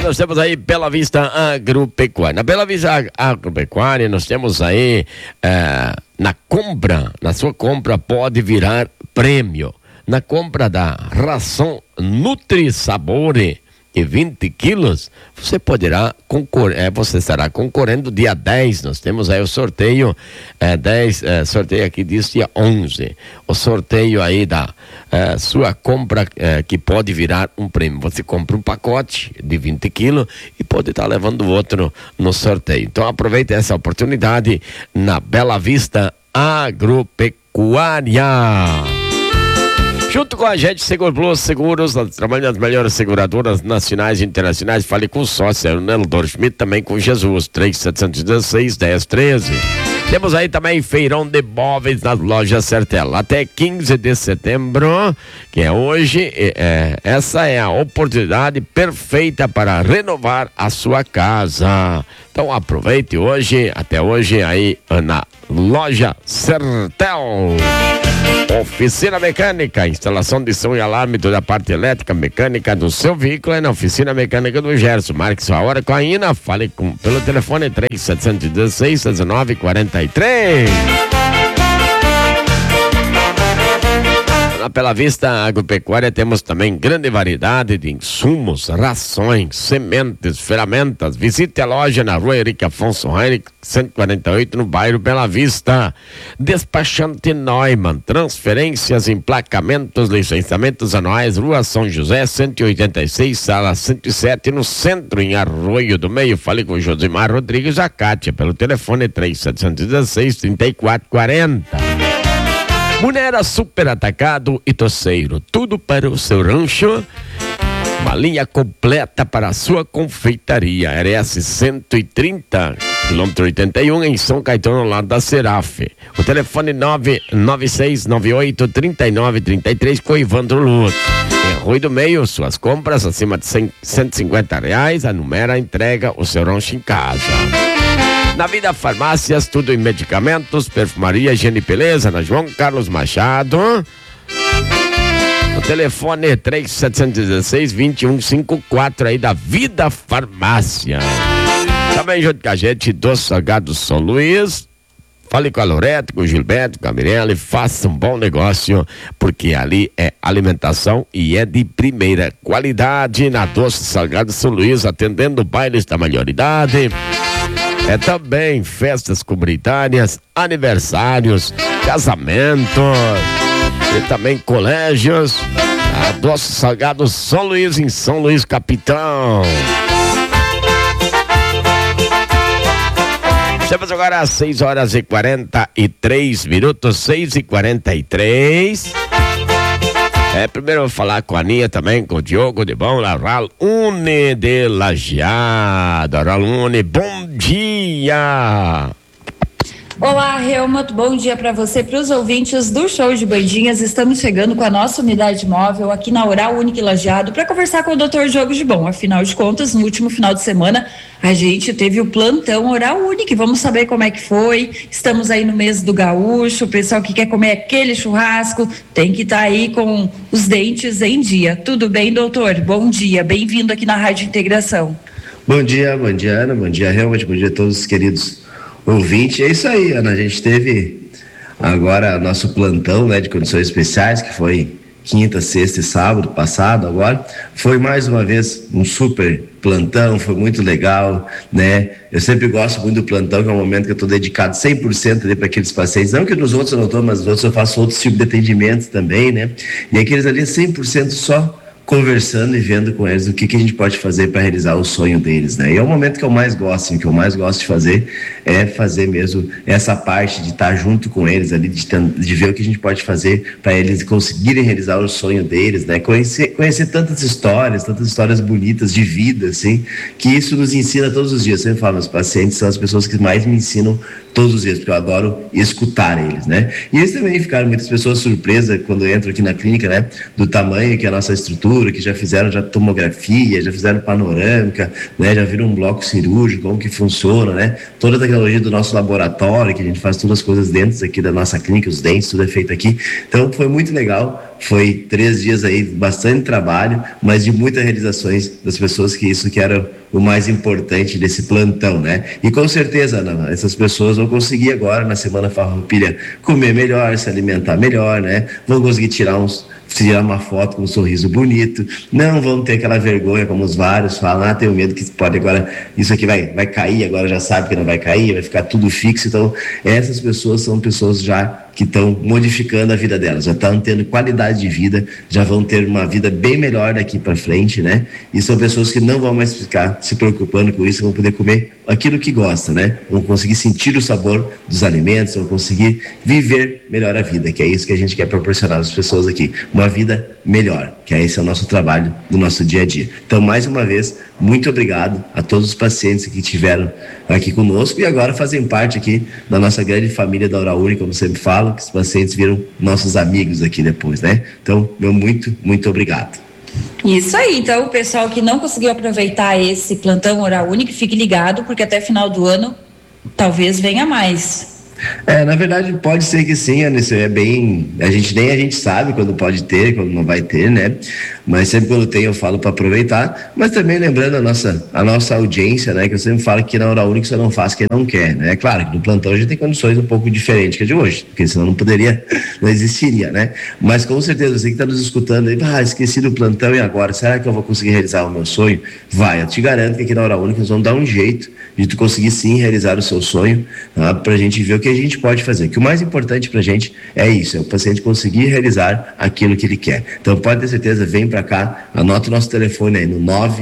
Nós temos aí Bela Vista Agropecuária. Na Bela Vista Agropecuária nós temos aí na sua compra pode virar prêmio. Na compra da ração Nutri-Sabore e 20 quilos, você poderá concorrer, você estará concorrendo dia 10, nós temos aí o sorteio, sorteio aqui diz dia 11, o sorteio aí da sua compra que pode virar um prêmio, você compra um pacote de 20 quilos e pode estar levando outro no sorteio, então aproveite essa oportunidade na Bela Vista Agropecuária. Junto com a gente, Seguro Plus Seguros, trabalhando nas melhores seguradoras nacionais e internacionais. Fale com o sócio, Neldor Schmidt, também com Jesus, 3716-1013. Temos aí também feirão de móveis nas lojas Sertela. Até 15 de setembro, que é hoje, essa é a oportunidade perfeita para renovar a sua casa. Então aproveite hoje, até hoje aí na loja Sertel. Oficina Mecânica, instalação de som e alarme, toda a parte elétrica, mecânica do seu veículo é na Oficina Mecânica do Gerson. Marque sua hora com a Ina, fale pelo telefone 3716-1943. Na Bela Vista Agropecuária temos também grande variedade de insumos, rações, sementes, ferramentas. Visite a loja na rua Henrique Afonso Heinrich, 148, no bairro Bela Vista. Despachante Neumann, transferências, emplacamentos, licenciamentos anuais, rua São José, 186, sala 107, no centro, em Arroio do Meio. Fale com Josimar Rodrigues Acátia, pelo telefone 3716-3440. Munera Super Atacado e Toceiro, tudo para o seu rancho, uma linha completa para a sua confeitaria. RS 130, quilômetro 81, em São Caetano, ao lado da Seraf. O telefone 99698-3933 com Ivandro Luz. Em Rui do Meio, suas compras acima de R$150, a Numera entrega o seu rancho em casa. Na Vida Farmácias, tudo em medicamentos, perfumaria, higiene e beleza, na João Carlos Machado. O telefone é 3716-2154 aí da Vida Farmácia. Também junto com a gente, Doce Salgado São Luís. Fale com a Loreto, com o Gilberto, com a Mirella e faça um bom negócio, porque ali é alimentação e é de primeira qualidade na Doce Salgado São Luís, atendendo bailes da maioridade. É também festas comunitárias, aniversários, casamentos e também colégios. A Doce Salgado São Luís, em São Luís, Capitão. Estamos agora às 6h43, 6h43. Primeiro eu vou falar com a Aninha também, com o Diogo de Bom, la Ralune de Lajeado. Ralune, bom dia! Olá, Helmut, bom dia para você, para os ouvintes do Show de Bandinhas. Estamos chegando com a nossa unidade móvel aqui na Oral Unique Lajeado para conversar com o Dr. Diogo de Bom. Afinal de contas, no último final de semana, a gente teve o plantão Oral Unique. Vamos saber como é que foi. Estamos aí no mês do gaúcho, o pessoal que quer comer aquele churrasco tem que estar aí com os dentes em dia. Tudo bem, doutor? Bom dia, bem-vindo aqui na Rádio Integração. Bom dia, Ana, bom dia, Helmut, bom dia a todos os queridos ouvinte. É isso aí, Ana, a gente teve agora nosso plantão, né, de condições especiais, que foi quinta, sexta e sábado passado. Agora foi mais uma vez um super plantão, foi muito legal, né? Eu sempre gosto muito do plantão, que é um momento que eu estou dedicado 100% ali para aqueles pacientes, não que nos outros eu não estou, mas nos outros eu faço outros tipos de atendimentos também, né? E aqueles ali 100% só conversando e vendo com eles o que a gente pode fazer para realizar o sonho deles, né? E é o momento que eu mais gosto, o que eu mais gosto de fazer é fazer mesmo essa parte de estar junto com eles ali, de ver o que a gente pode fazer para eles conseguirem realizar o sonho deles, né? Conhecer tantas histórias bonitas de vida, assim, que isso nos ensina todos os dias. Eu sempre falo, meus pacientes são as pessoas que mais me ensinam todos os dias, porque eu adoro escutar eles, né? E eles também ficaram, muitas pessoas surpresas quando entram aqui na clínica, né? Do tamanho que é a nossa estrutura, que já fizeram tomografia, já fizeram panorâmica, né? Já viram um bloco cirúrgico, como que funciona, né? Toda a tecnologia do nosso laboratório, que a gente faz todas as coisas dentro aqui da nossa clínica, os dentes, tudo é feito aqui. Então foi muito legal foi 3 dias aí, bastante trabalho, mas de muitas realizações das pessoas, que isso que era o mais importante desse plantão, né? E com certeza, Ana, essas pessoas vão conseguir agora, na Semana Farroupilha, comer melhor, se alimentar melhor, né? Vão conseguir tirar uma foto com um sorriso bonito, não vão ter aquela vergonha como os vários falam, tenho medo que pode agora, isso aqui vai cair, agora já sabe que não vai cair, vai ficar tudo fixo. Então essas pessoas são pessoas já que estão modificando a vida delas, já estão tendo qualidade de vida, já vão ter uma vida bem melhor daqui para frente, né? E são pessoas que não vão mais ficar se preocupando com isso, vão poder comer aquilo que gostam, né? Vão conseguir sentir o sabor dos alimentos, vão conseguir viver melhor a vida, que é isso que a gente quer proporcionar às pessoas aqui, uma vida melhor, que esse é o nosso trabalho do nosso dia a dia. Então, mais uma vez, muito obrigado a todos os pacientes que estiveram aqui conosco e agora fazem parte aqui da nossa grande família da Oral Unique, como sempre falo, que os pacientes viram nossos amigos aqui depois, né? Então, meu muito, muito obrigado. Isso aí, então o pessoal que não conseguiu aproveitar esse plantão Oral Unique, fique ligado, porque até final do ano talvez venha mais. Na verdade pode ser que sim, isso é bem, a gente sabe quando pode ter, quando não vai ter, né? Mas sempre quando tem eu falo para aproveitar, mas também lembrando a nossa audiência, né? Que eu sempre falo que na Oral Unique você não faz quem não quer, né? Claro que no plantão a gente tem condições um pouco diferentes que a de hoje, porque senão não existiria, né? Mas com certeza você que está nos escutando aí, esqueci do plantão e agora, será que eu vou conseguir realizar o meu sonho? Vai, eu te garanto que aqui na Oral Unique nós vamos dar um jeito de tu conseguir sim realizar o seu sonho, tá? Pra gente ver o que a gente pode fazer, que o mais importante pra gente é isso, é o paciente conseguir realizar aquilo que ele quer. Então pode ter certeza, vem pra cá, anota o nosso telefone aí no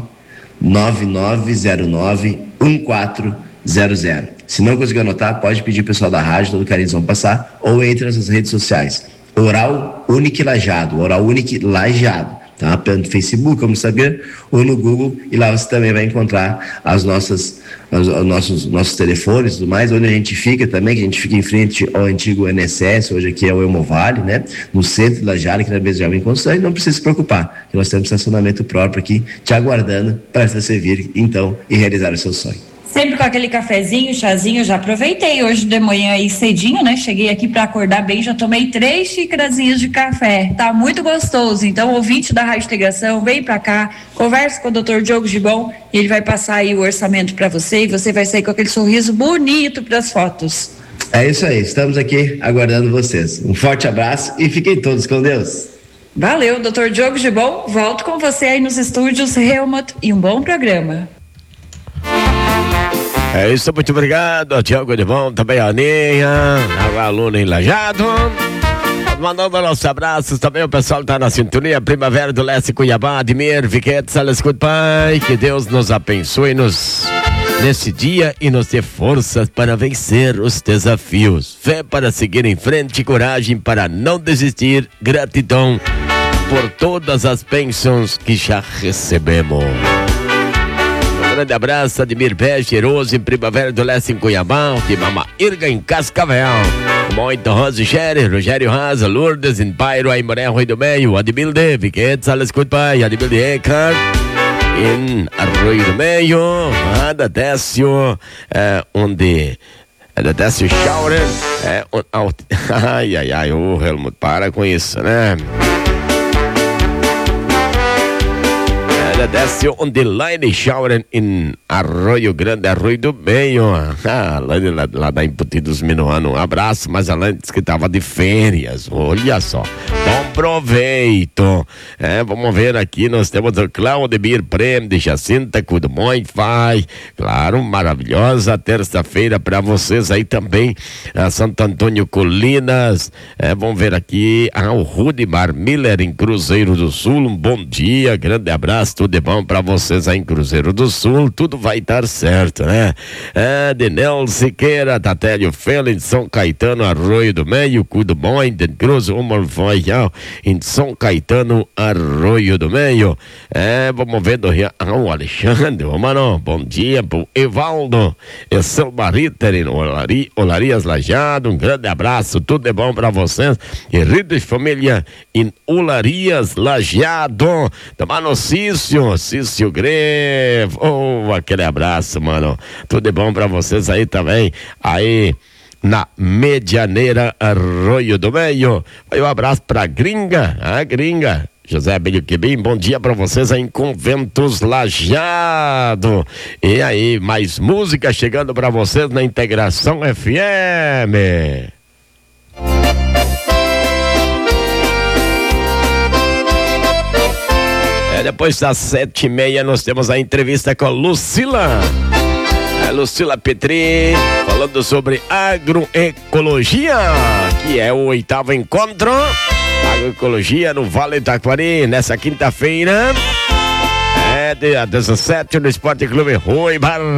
999091400. Se não conseguir anotar, pode pedir pro pessoal da rádio, todo carinho vão passar, ou entre nas nossas redes sociais, Oral Unique Lajeado, Oral Unique Lajeado, tá? Pelo Facebook, como saber, ou no Google, e lá você também vai encontrar os nossos telefones e tudo mais, onde a gente fica também, que a gente fica em frente ao antigo INSS, hoje aqui é o Hemovale, né? No centro da Jale, que na Benjamin em Construção, e não precisa se preocupar, que nós temos estacionamento próprio aqui, te aguardando para você vir, então, e realizar o seu sonho. Sempre com aquele cafezinho, chazinho, já aproveitei hoje de manhã aí cedinho, né? Cheguei aqui para acordar bem, já tomei 3 xícarazinhas de café, tá muito gostoso. Então, ouvinte da Rádio Integração, vem para cá, conversa com o Dr. Diogo Gibon, e ele vai passar aí o orçamento para você, e você vai sair com aquele sorriso bonito para as fotos. É isso aí, estamos aqui aguardando vocês. Um forte abraço e fiquem todos com Deus. Valeu, Dr. Diogo Gibon, volto com você aí nos estúdios Helmut e um bom programa. É isso, muito obrigado, Tiago de Bom, também a Aninha, a aluna em Lajado. Mandando nossos abraços também, o pessoal tá na sintonia, Primavera do Leste Cuiabá, Admir, Viquete, Salescut, Pai, que Deus nos abençoe nesse dia e nos dê forças para vencer os desafios, fé para seguir em frente, coragem para não desistir, gratidão por todas as bênçãos que já recebemos. Grande abraço, Admir Pé, cheiroso em Primavera do Leste em Cuiabá, de Mama Irga em Cascavel. Muito Rose Xere, Rogério Raza, Lourdes em Pairo, Aimoré, Rui do Meio, Admilde, Viquete, Salas Cutpai, Admilde Eckhart, em Arroio do Meio, da Décio, onde da Décio Schauren, ai, o Helmut, para com isso, né? Desce onde Line Schauren em Arroio Grande, Arroio do Meio, lá da Imputidos Minuano. Um abraço, mas ela disse que estava de férias, olha só. Bom proveito. Vamos ver aqui, nós temos o Claudemir Prêmio de Jacinta, cuido muito, vai. Claro, maravilhosa terça-feira para vocês aí também. Santo Antônio Colinas, vamos ver aqui, o Rudimar Miller em Cruzeiro do Sul, um bom dia, grande abraço, tudo de bom pra vocês aí em Cruzeiro do Sul, tudo vai dar certo, né? Denel Siqueira, Tatélio Fela em São Caetano, Arroio do Meio, cuido bom, em Cruz, em São Caetano, Arroio do Meio. Vamos ver do Rio, o Alexandre, mano, bom dia pro Evaldo, São Mariter em Olarias Lajeado, um grande abraço, tudo de bom pra vocês, e Ridos Família em Olarias Lajeado, tomando Cício Greve, aquele abraço, mano, tudo de bom pra vocês aí também, aí na Medianeira Arroio do Meio. Aí um abraço pra Gringa, a Gringa. José Abelho Quibim, bom dia pra vocês aí em Conventos Lajeado. E aí, mais música chegando pra vocês na Integração FM. Depois das 7h30 nós temos a entrevista com a Lucila. Lucila Petri, falando sobre agroecologia, que é o 8º encontro agroecologia no Vale do Taquari, nessa quinta-feira, dia 17, no Esporte Clube Rui Bar.